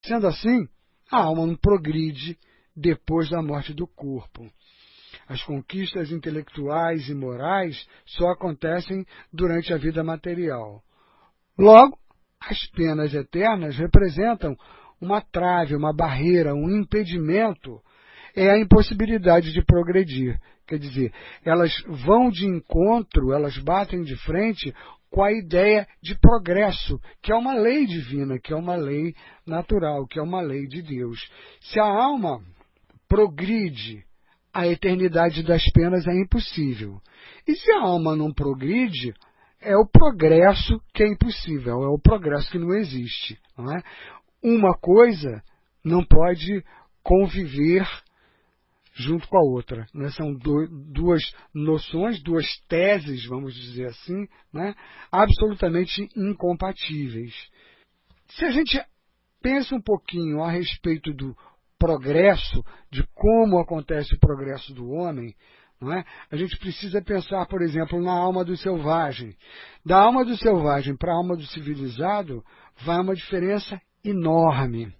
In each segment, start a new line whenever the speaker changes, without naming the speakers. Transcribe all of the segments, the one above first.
Sendo assim, a alma não progride depois da morte do corpo. As conquistas intelectuais e morais só acontecem durante a vida material. Logo, as penas eternas representam uma trave, uma barreira, um impedimento, é a impossibilidade de progredir. Quer dizer, elas vão de encontro, elas batem de frente com a ideia de progresso, que é uma lei divina, que é uma lei natural, que é uma lei de Deus. Se a alma progride, a eternidade das penas é impossível. E se a alma não progride, é o progresso que é impossível, é o progresso que não existe. Não é? Uma coisa não pode conviver junto com a outra. Né? São duas noções, duas teses, vamos dizer assim, né? Absolutamente incompatíveis. Se a gente pensa um pouquinho a respeito do progresso, de como acontece o progresso do homem, não é? A gente precisa pensar, por exemplo, na alma do selvagem. Da alma do selvagem para a alma do civilizado vai uma diferença enorme.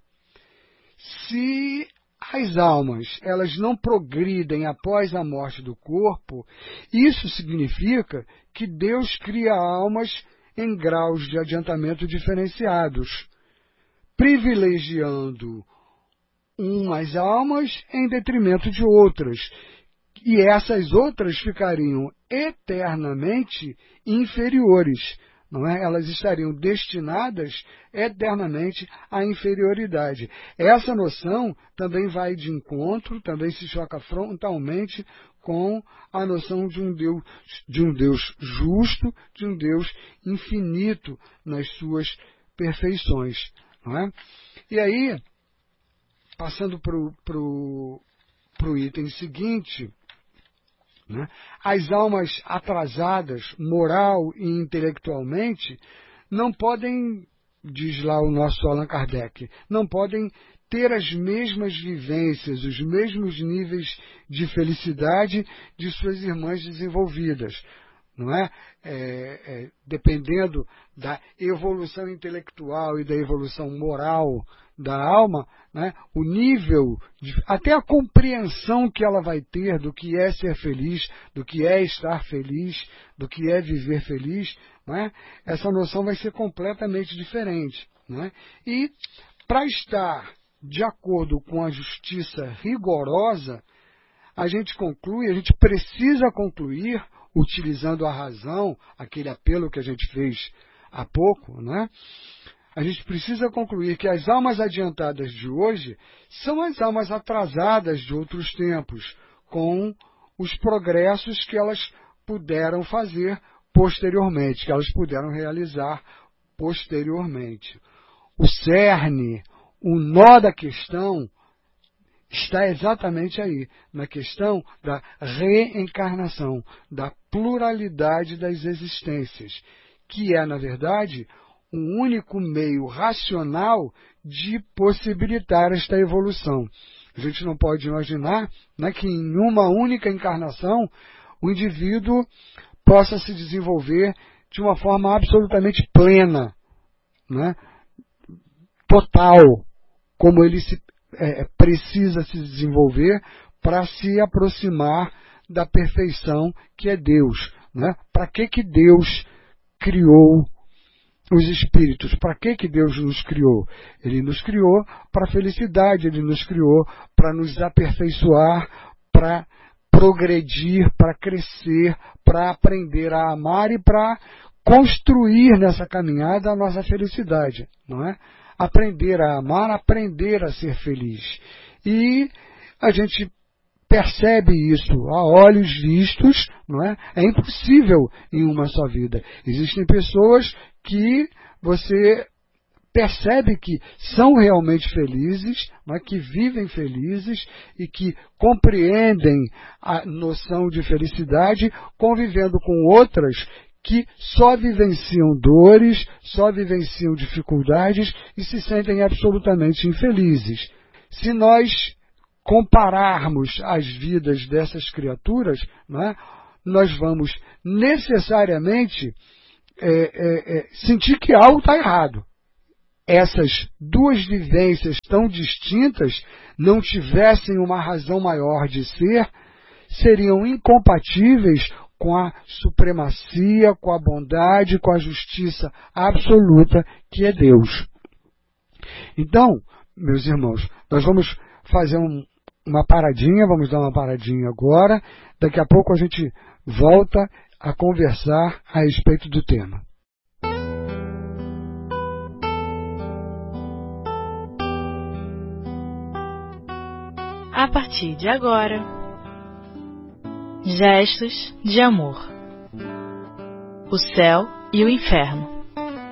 Se as almas elas não progridem após a morte do corpo, isso significa que Deus cria almas em graus de adiantamento diferenciados, privilegiando umas almas em detrimento de outras. E essas outras ficariam eternamente inferiores. Não é? Elas estariam destinadas eternamente à inferioridade. Essa noção também vai de encontro, também se choca frontalmente com a noção de um Deus justo, de um Deus infinito nas suas perfeições. Não é? E aí, passando para o item seguinte, né? As almas atrasadas, moral e intelectualmente, não podem, diz lá o nosso Allan Kardec, não podem ter as mesmas vivências, os mesmos níveis de felicidade de suas irmãs desenvolvidas. Não é? Dependendo da evolução intelectual e da evolução moral da alma, né? O nível, até a compreensão que ela vai ter do que é ser feliz, do que é estar feliz, do que é viver feliz, não é? Essa noção vai ser completamente diferente. Não é? E para estar de acordo com a justiça rigorosa, a gente precisa concluir, utilizando a razão, aquele apelo que a gente fez há pouco, né? A gente precisa concluir que as almas adiantadas de hoje são as almas atrasadas de outros tempos, com os progressos que elas puderam fazer posteriormente, que elas puderam realizar posteriormente. O cerne, o nó da questão está exatamente aí, na questão da reencarnação, da pluralidade das existências, que é, na verdade, um único meio racional de possibilitar esta evolução. A gente não pode imaginar, né, que em uma única encarnação o indivíduo possa se desenvolver de uma forma absolutamente plena, né, total, como ele precisa se desenvolver para se aproximar da perfeição que é Deus. Né? Para que Deus criou os espíritos? Para que Deus nos criou? Ele nos criou para a felicidade, ele nos criou para nos aperfeiçoar, para progredir, para crescer, para aprender a amar e para construir nessa caminhada a nossa felicidade, não é? Aprender a amar, aprender a ser feliz. E a gente percebe isso a olhos vistos, não é? É impossível em uma só vida. Existem pessoas que você percebe que são realmente felizes, não é? Que vivem felizes e que compreendem a noção de felicidade convivendo com outras que só vivenciam dores, só vivenciam dificuldades e se sentem absolutamente infelizes. Se nós compararmos as vidas dessas criaturas, né, nós vamos necessariamente sentir que algo está errado. essas duas vivências tão distintas não tivessem uma razão maior de ser, seriam incompatíveis com a supremacia, com a bondade, com a justiça absoluta que é Deus. Então, meus irmãos, nós vamos fazer uma paradinha, vamos dar uma paradinha agora. Daqui a pouco a gente volta a conversar a respeito do tema.
A partir de agora, gestos de amor. O céu e o inferno.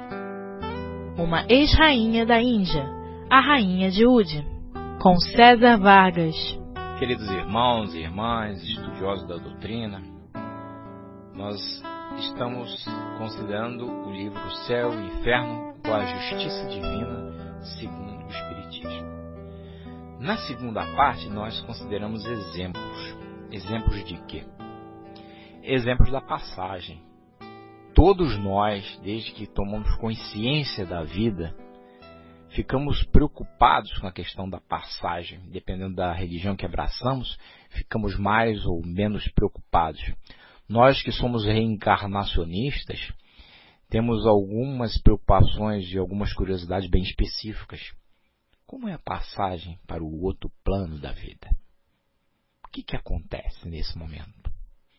Uma ex-rainha da Índia, a rainha de Ud, com César Vargas.
Queridos irmãos e irmãs, estudiosos da doutrina, nós estamos considerando o livro Céu e Inferno com a Justiça Divina segundo o Espiritismo. Na segunda parte, nós consideramos exemplos. Exemplos de quê? Exemplos da passagem. Todos nós, desde que tomamos consciência da vida, ficamos preocupados com a questão da passagem. Dependendo da religião que abraçamos, ficamos mais ou menos preocupados. Nós que somos reencarnacionistas, temos algumas preocupações e algumas curiosidades bem específicas. Como é a passagem para o outro plano da vida? O que acontece nesse momento?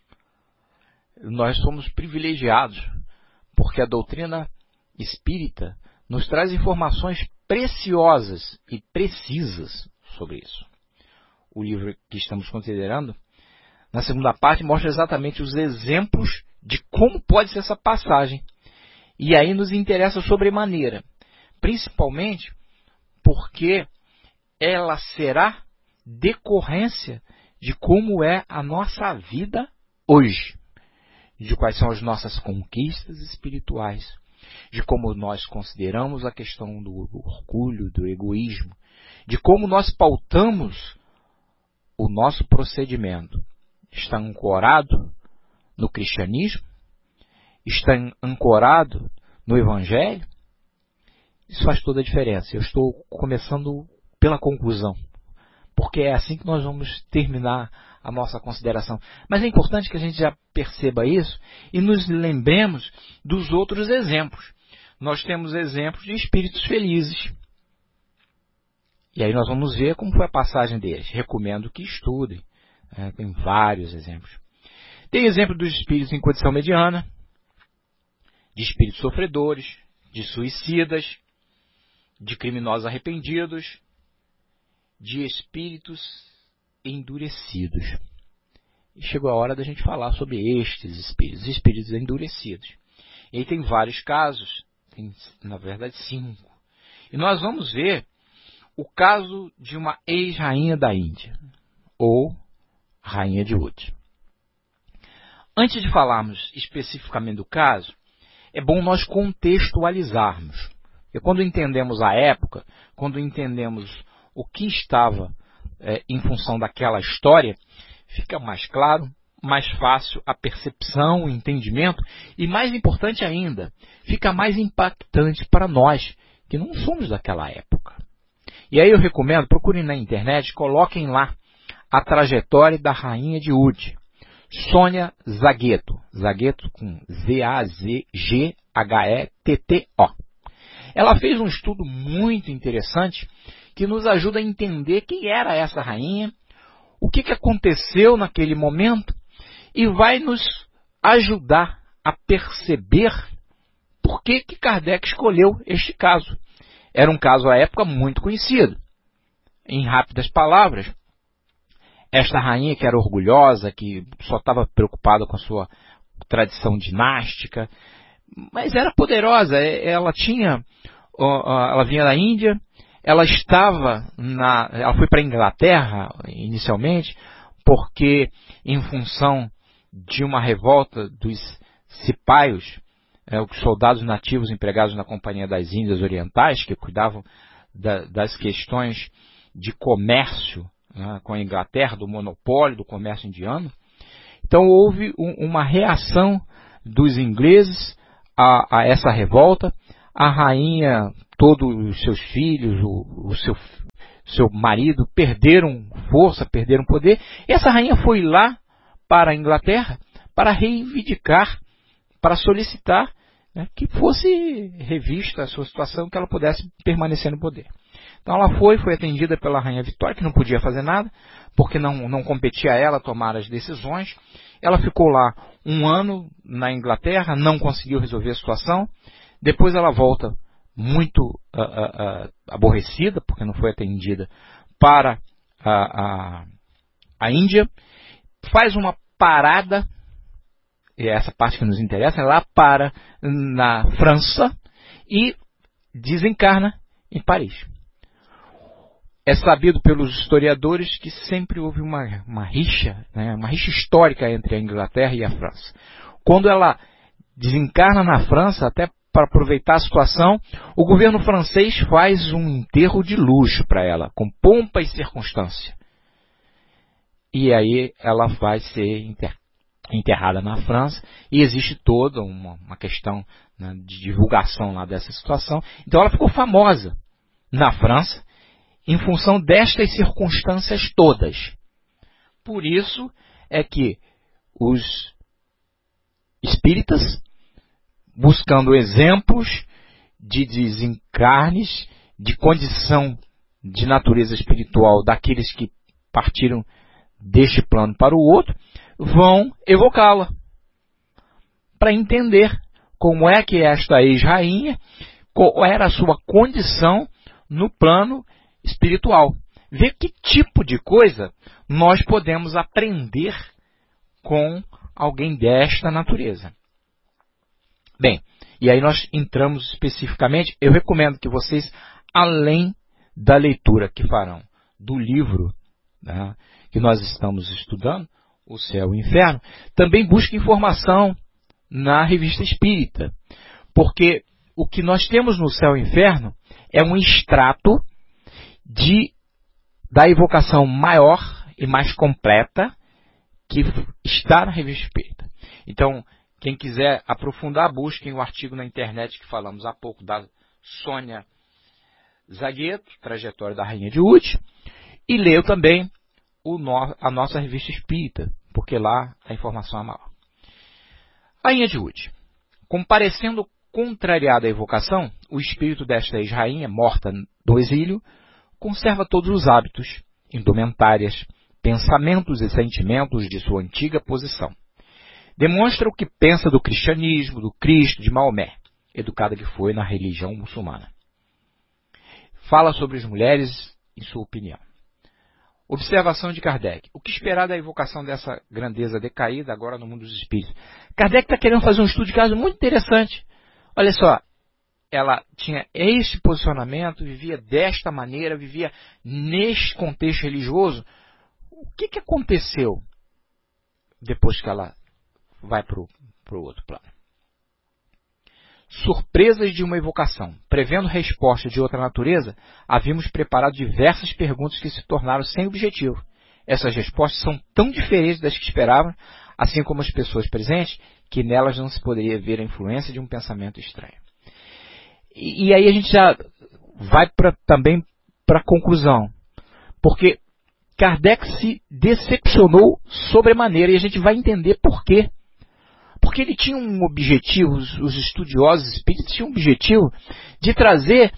Nós somos privilegiados, porque a doutrina espírita nos traz informações preciosas e precisas sobre isso. O livro que estamos considerando, na segunda parte, mostra exatamente os exemplos de como pode ser essa passagem. E aí nos interessa sobremaneira, principalmente porque ela será decorrência de como é a nossa vida hoje, de quais são as nossas conquistas espirituais, de como nós consideramos a questão do orgulho, do egoísmo, de como nós pautamos o nosso procedimento. Está ancorado no cristianismo? Está ancorado no evangelho? Isso faz toda a diferença. Eu estou começando pela conclusão, porque é assim que nós vamos terminar a nossa consideração. Mas é importante que a gente já perceba isso e nos lembremos dos outros exemplos. Nós temos exemplos de espíritos felizes. E aí nós vamos ver como foi a passagem deles. Recomendo que estudem. Tem vários exemplos. Tem exemplo dos espíritos em condição mediana, de espíritos sofredores, de suicidas, de criminosos arrependidos, de espíritos endurecidos. E chegou a hora da gente falar sobre estes espíritos endurecidos. E aí tem vários casos, tem na verdade 5. E nós vamos ver o caso de uma ex-rainha da Índia, ou rainha de Ud. Antes de falarmos especificamente do caso, é bom nós contextualizarmos. E quando entendemos a época, quando entendemos o que estava em função daquela história, fica mais claro, mais fácil a percepção, o entendimento e, mais importante ainda, fica mais impactante para nós, que não somos daquela época. E aí eu recomendo, procurem na internet, coloquem lá a trajetória da rainha de Ud, Sônia Zagueto, Zagueto com Z-A-Z-G-H-E-T-T-O. Ela fez um estudo muito interessante que nos ajuda a entender quem era essa rainha, o que aconteceu naquele momento e vai nos ajudar a perceber por que Kardec escolheu este caso. Era um caso à época muito conhecido. Em rápidas palavras, esta rainha que era orgulhosa, que só estava preocupada com a sua tradição dinástica, mas era poderosa. Ela vinha da Índia, ela foi para a Inglaterra inicialmente, porque em função de uma revolta dos cipaios, os soldados nativos empregados na Companhia das Índias Orientais, que cuidavam das questões de comércio com a Inglaterra, do monopólio do comércio indiano. Então houve uma reação dos ingleses a essa revolta. a rainha, todos os seus filhos, o seu marido perderam força, perderam poder. E essa rainha foi lá para a Inglaterra para reivindicar, para solicitar, né, que fosse revista a sua situação, que ela pudesse permanecer no poder. Então ela foi atendida pela rainha Vitória, que não podia fazer nada, porque não competia a ela tomar as decisões. Ela ficou lá 1 ano na Inglaterra, não conseguiu resolver a situação. Depois ela volta muito aborrecida, porque não foi atendida, para a Índia. Faz uma parada, e é essa parte que nos interessa, lá na França, e desencarna em Paris. É sabido pelos historiadores que sempre houve uma rixa, né, uma rixa histórica entre a Inglaterra e a França. Quando ela desencarna na França, até para aproveitar a situação, o governo francês faz um enterro de luxo para ela, com pompa e circunstância. E aí ela vai ser enterrada na França, e existe toda uma questão, né, de divulgação lá dessa situação. Então ela ficou famosa na França, em função destas circunstâncias todas. Por isso é que os espíritas, buscando exemplos de desencarnes, de condição de natureza espiritual daqueles que partiram deste plano para o outro, vão evocá-la para entender como é que esta ex-rainha, qual era a sua condição no plano espiritual. Ver que tipo de coisa nós podemos aprender com alguém desta natureza. Bem, e aí nós entramos especificamente. Eu recomendo que vocês, além da leitura que farão do livro, né, que nós estamos estudando, O Céu e o Inferno, também busquem informação na Revista Espírita. Porque o que nós temos no Céu e Inferno é um extrato da evocação maior e mais completa que está na Revista Espírita. Então, quem quiser aprofundar, busquem o artigo na internet que falamos há pouco da Sônia Zagueto, Trajetória da Rainha de Udi, e leiam também a nossa Revista Espírita, porque lá a informação é maior. Rainha de Udi. Comparecendo contrariada à evocação, o espírito desta ex-rainha, morta no exílio, conserva todos os hábitos, indumentárias, pensamentos e sentimentos de sua antiga posição. Demonstra o que pensa do cristianismo, do Cristo, de Maomé, educada que foi na religião muçulmana. Fala sobre as mulheres em sua opinião. Observação de Kardec. O que esperar da evocação dessa grandeza decaída agora no mundo dos espíritos? Kardec está querendo fazer um estudo de caso muito interessante. Olha só, ela tinha este posicionamento, vivia desta maneira, vivia neste contexto religioso. O que aconteceu depois que ela vai para o outro plano? Surpresas de uma evocação. Prevendo resposta de outra natureza, havíamos preparado diversas perguntas que se tornaram sem objetivo. Essas respostas são tão diferentes das que esperávamos, assim como as pessoas presentes, que nelas não se poderia ver a influência de um pensamento estranho. E aí a gente já vai também para a conclusão. Porque Kardec se decepcionou sobremaneira, e a gente vai entender por quê. Porque ele tinha um objetivo, os estudiosos espíritas tinham um objetivo de trazer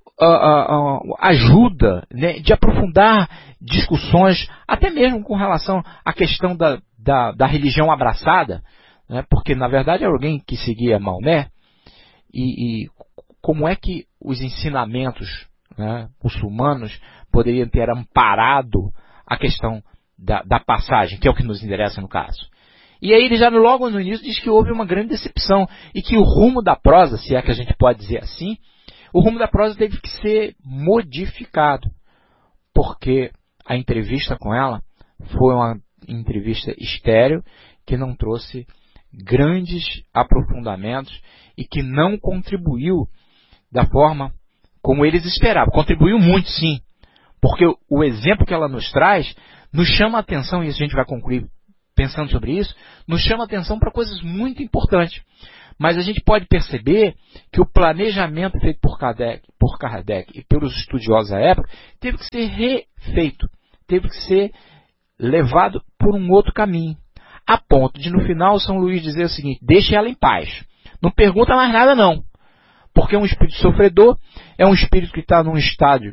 ajuda, né, de aprofundar discussões, até mesmo com relação à questão da religião abraçada, né, porque na verdade era alguém que seguia Maomé, e como é que os ensinamentos, né, muçulmanos poderiam ter amparado a questão da passagem, que é o que nos interessa no caso. E aí ele já logo no início diz que houve uma grande decepção e que o rumo da prosa, se é que a gente pode dizer assim, o rumo da prosa teve que ser modificado, porque a entrevista com ela foi uma entrevista estéril que não trouxe grandes aprofundamentos e que não contribuiu da forma como eles esperavam. Contribuiu muito, sim, porque o exemplo que ela nos traz nos chama a atenção, e a gente vai concluir pensando sobre isso, nos chama a atenção para coisas muito importantes. Mas a gente pode perceber que o planejamento feito por Kardec e pelos estudiosos da época teve que ser refeito, teve que ser levado por um outro caminho, a ponto de no final São Luís dizer o seguinte: deixe ela em paz, não pergunta mais nada não, porque é um espírito sofredor, é um espírito que está num estágio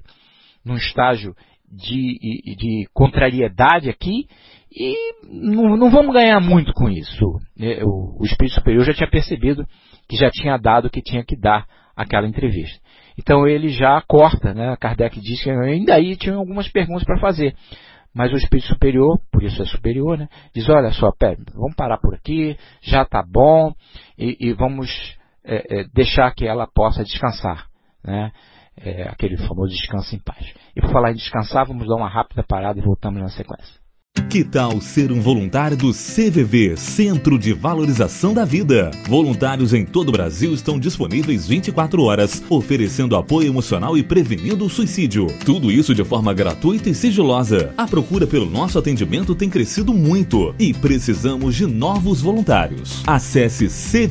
de contrariedade aqui, e não vamos ganhar muito com isso. O espírito superior já tinha percebido que já tinha dado o que tinha que dar aquela entrevista. Então ele já corta, né? Kardec diz que ainda aí tinha algumas perguntas para fazer. Mas o espírito superior, por isso é superior, né? Diz: olha só, vamos parar por aqui, já está bom, e vamos deixar que ela possa descansar, né? Aquele famoso descanso em paz. E por falar em descansar, vamos dar uma rápida parada e voltamos na sequência.
Que tal ser um voluntário do CVV, Centro de Valorização da Vida? Voluntários em todo o Brasil estão disponíveis 24 horas, oferecendo apoio emocional e prevenindo o suicídio. Tudo isso de forma gratuita e sigilosa. A procura pelo nosso atendimento tem crescido muito e precisamos de novos voluntários. Acesse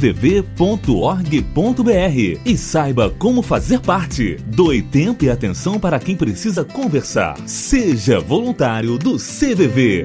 cvv.org.br e saiba como fazer parte. Doe tempo e atenção para quem precisa conversar. Seja voluntário do CVV.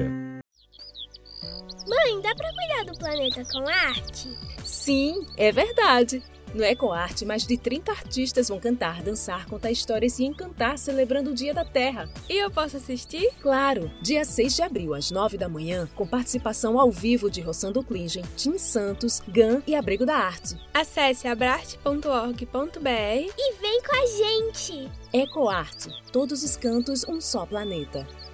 Mãe, dá pra cuidar do planeta com arte?
Sim, é verdade. No EcoArte, mais de 30 artistas vão cantar, dançar, contar histórias e encantar celebrando o Dia da Terra.
E eu posso assistir?
Claro! Dia 6 de abril, às 9 da manhã, com participação ao vivo de Rossando Klingen, Tim Santos, GAN e Abrigo da Arte.
Acesse abrarte.org.br
e vem com a gente!
EcoArte. Todos os cantos, um só planeta.